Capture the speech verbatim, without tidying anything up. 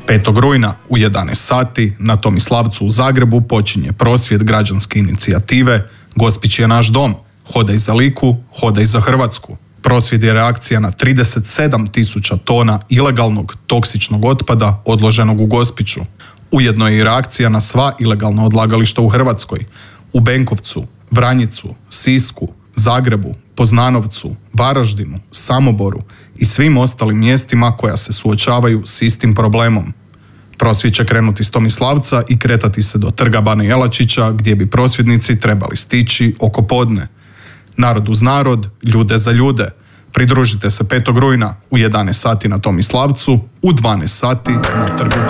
petog rujna u jedanaest sati na Tomislavcu u Zagrebu počinje prosvjed građanske inicijative Gospić je naš dom, hodaj za Liku, hodaj za Hrvatsku. Prosvjed je reakcija na trideset sedam tisuća tona ilegalnog toksičnog otpada odloženog u Gospiću. Ujedno je i reakcija na sva ilegalna odlagališta u Hrvatskoj, u Benkovcu, Vranjicu, Sisku, Zagrebu, Poznanovcu, Varaždinu, Samoboru i svim ostalim mjestima koja se suočavaju s istim problemom. Prosvjed će krenuti s Tomislavca i kretati se do Trga Bana Jelačića gdje bi prosvjednici trebali stići oko podne. Narod uz narod, ljude za ljude. Pridružite se petog rujna u jedanaest sati na Tomislavcu, u dvanaest sati na Trgu